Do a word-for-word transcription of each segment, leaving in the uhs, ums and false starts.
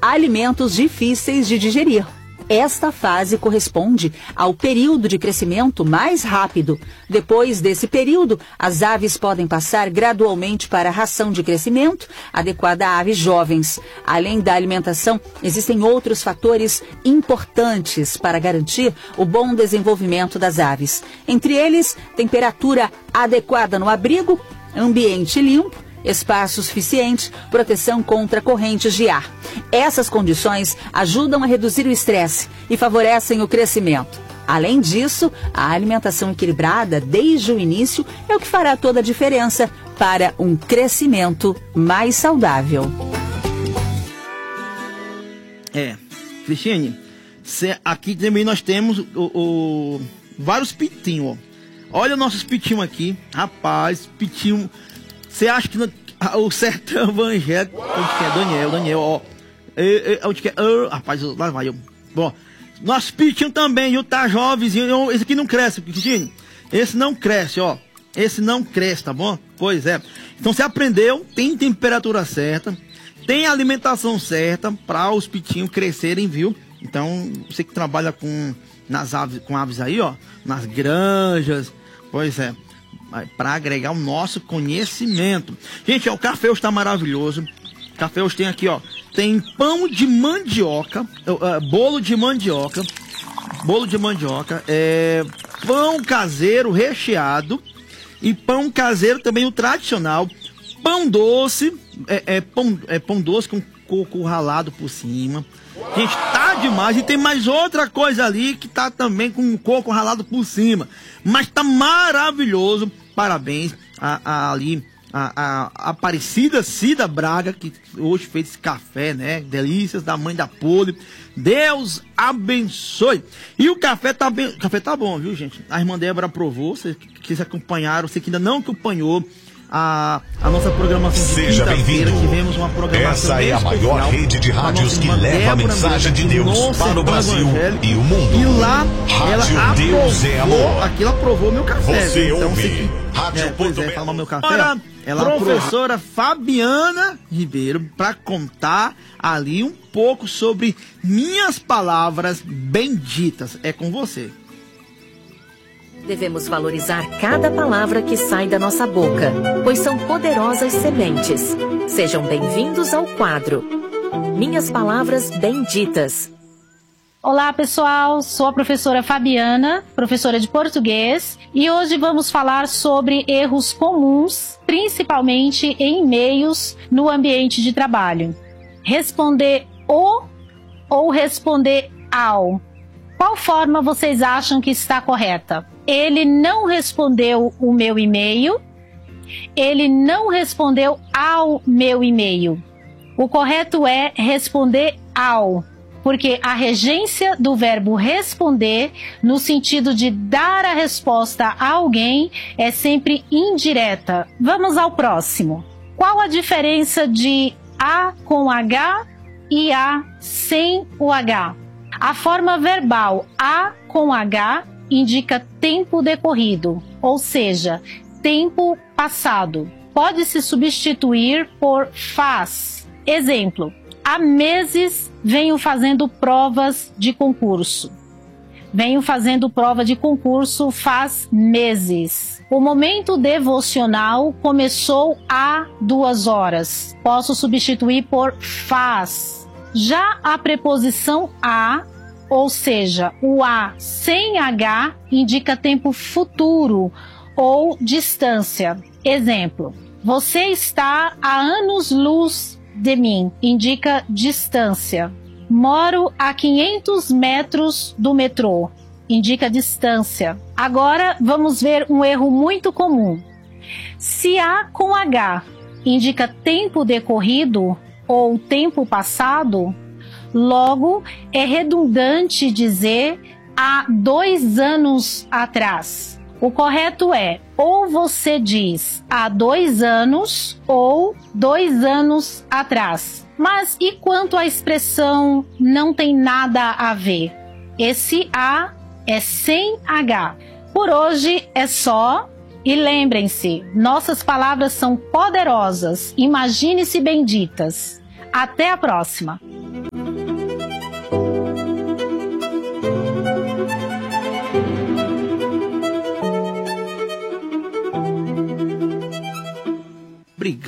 alimentos difíceis de digerir. Esta fase corresponde ao período de crescimento mais rápido. Depois desse período, as aves podem passar gradualmente para a ração de crescimento, adequada a aves jovens. Além da alimentação, existem outros fatores importantes para garantir o bom desenvolvimento das aves. Entre eles, temperatura adequada no abrigo, ambiente limpo, espaço suficiente, proteção contra correntes de ar. Essas condições ajudam a reduzir o estresse e favorecem o crescimento. Além disso, a alimentação equilibrada desde o início é o que fará toda a diferença para um crescimento mais saudável. É, Cristiane, aqui também nós temos o, o, vários pitinhos, ó. Olha nossos pitinhos aqui, rapaz, pitinho. Você acha que no, o certo evangélico, onde que é Daniel, Daniel, ó, é, é, onde que é, uh, rapaz, lá vai eu. Bom, nosso pitinho também, viu, tá jovemzinho, esse aqui não cresce, pitinho, esse não cresce, ó, esse não cresce, tá bom? Pois é, então você aprendeu, tem temperatura certa, tem alimentação certa para os pitinhos crescerem, viu? Então, você que trabalha com, nas aves, com aves aí, ó, nas granjas, pois é, para agregar o nosso conhecimento. Gente, ó, o café hoje está maravilhoso. O café hoje tem aqui, ó, tem pão de mandioca, uh, bolo de mandioca, bolo de mandioca, é, pão caseiro recheado e pão caseiro também o tradicional, pão doce, é, é, pão, é pão doce com coco ralado por cima. Gente, tá demais. E tem mais outra coisa ali que tá também com coco ralado por cima. Mas tá maravilhoso. Parabéns a, a, ali a, a, a Aparecida Cida Braga, que hoje fez esse café, né? Delícias da mãe da Poli. Deus abençoe. E o café tá bem. O café tá bom, viu, gente? A irmã Débora aprovou. Vocês que se acompanharam, você que ainda não acompanhou A, a nossa programação de Seja bem-vindo. Tivemos uma programação Essa é a maior rede de rádios que leva a mensagem de Deus para o Brasil e o mundo. E lá Rádio ela Deus é aprovou, amor. aquilo aprovou meu café. Você então, ouve. você que, Rádio é, pois é, Ponto fala meu café. Ora, ela professora aprovou. Fabiana Ribeiro, para contar ali um pouco sobre minhas palavras benditas. É com você. Devemos valorizar cada palavra que sai da nossa boca, pois são poderosas sementes. Sejam bem-vindos ao quadro Minhas Palavras Benditas. Olá, pessoal. Sou a professora Fabiana, professora de português, e hoje vamos falar sobre erros comuns, principalmente em e-mails no ambiente de trabalho. Responder o ou responder ao. Qual forma vocês acham que está correta? Ele não respondeu o meu e-mail. Ele não respondeu ao meu e-mail. O correto é responder ao, porque a regência do verbo responder, no sentido de dar a resposta a alguém, é sempre indireta. Vamos ao próximo. Qual a diferença de a com H e a sem o H? A forma verbal a com H indica tempo decorrido, ou seja, tempo passado. Pode se substituir por faz. Exemplo: há meses venho fazendo provas de concurso. Venho fazendo prova de concurso faz meses. O momento devocional começou há duas horas. Posso substituir por faz. Já a preposição a, ou seja, o a sem H, indica tempo futuro ou distância. Exemplo: você está a anos-luz de mim, indica distância. Moro a quinhentos metros do metrô, indica distância. Agora vamos ver um erro muito comum. Se a com H indica tempo decorrido ou tempo passado, logo é redundante dizer há dois anos atrás. O correto é: ou você diz há dois anos ou dois anos atrás. Mas e quanto à expressão não tem nada a ver? Esse a é sem H. Por hoje é só. E lembrem-se, nossas palavras são poderosas. Imagine-se benditas. Até a próxima!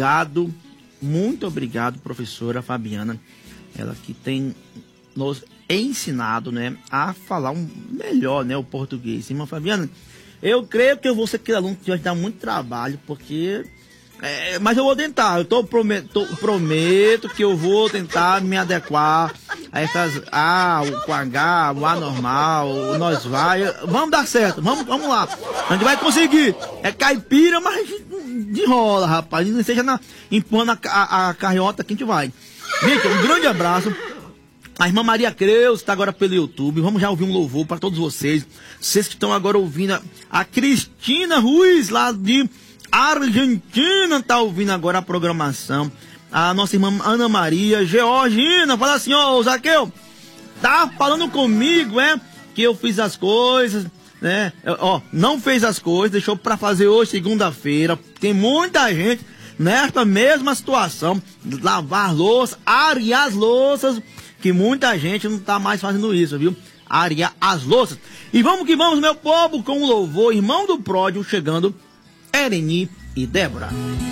obrigado, muito obrigado, professora Fabiana, ela que tem nos ensinado, né, a falar um melhor, né, o português. Irmã Fabiana, eu creio que eu vou ser aquele aluno que vai dar muito trabalho, porque... É, mas eu vou tentar, eu tô, prometo, tô, prometo que eu vou tentar me adequar a essas A, o com H, o A normal, o nós vai. Vamos dar certo, vamos, vamos lá. A gente vai conseguir. É caipira, mas de rola, rapaz. Não seja na, empurrando a, a, a carriota que a gente vai. Gente, um grande abraço. A irmã Maria Creus está agora pelo YouTube. Vamos já ouvir um louvor para todos vocês. Vocês que estão agora ouvindo a, a Cristina Ruiz, lá de Argentina, está ouvindo agora a programação. A nossa irmã Ana Maria Georgina fala assim: ó, oh, Zaqueu, tá falando comigo, é? Que eu fiz as coisas, né? Ó, não fez as coisas, deixou para fazer hoje, segunda-feira. Tem muita gente nesta mesma situação, lavar louça, arear as louças, que muita gente não tá mais fazendo isso, viu? Arear as louças. E vamos que vamos, meu povo, com o louvor, irmão do pródigo chegando, Ereni e Débora.